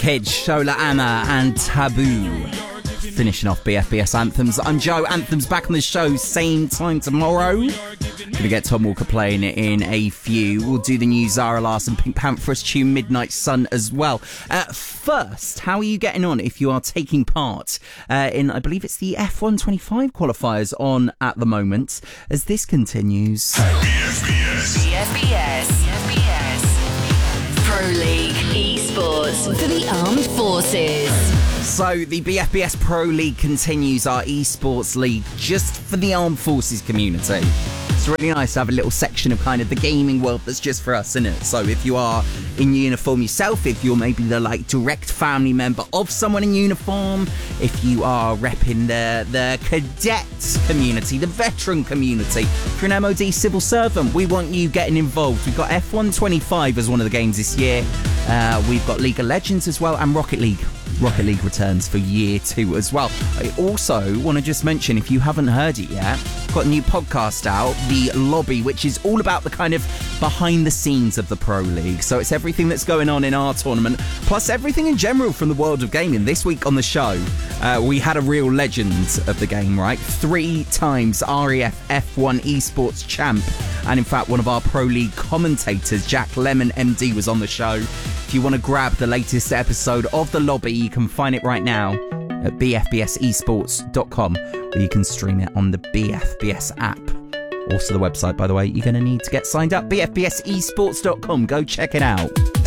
Kid, Shola Amma and Taboo. Finishing off BFBS Anthems. I'm Joe. Anthems back on the show same time tomorrow. Gonna get Tom Walker playing it in a few. We'll do the new Zara Larsson Pink Pantheress tune Midnight Sun as well. First, how are you getting on if you are taking part in, I believe it's the F125 qualifiers on at the moment, as this continues. BFBS Pro League Esports for the Armed Forces. So the BFBS Pro League continues, our esports league, just for the Armed Forces community. It's really nice to have a little section of kind of the gaming world that's just for us, isn't it? So if you are in uniform yourself, if you're maybe the direct family member of someone in uniform, if you are repping the cadet community, the veteran community, if you're an MOD civil servant, we want you getting involved. We've got F125 as one of the games this year. We've got League of Legends as well, and Rocket League. Rocket League returns for year 2 as well. I also want to just mention, if you haven't heard it yet, I've got a new podcast out, The Lobby, which is all about the kind of behind the scenes of the Pro League. So it's everything that's going on in our tournament, plus everything in general from the world of gaming. This week on the show, we had a real legend of the game, right? 3 times REF F1 esports champ. And in fact, one of our Pro League commentators, Jack Lemon MD, was on the show. If you want to grab the latest episode of The Lobby, you can find it right now at bfbsesports.com, or you can stream it on the BFBS app. Also the website, by the way, you're going to need to get signed up, bfbsesports.com. Go check it out.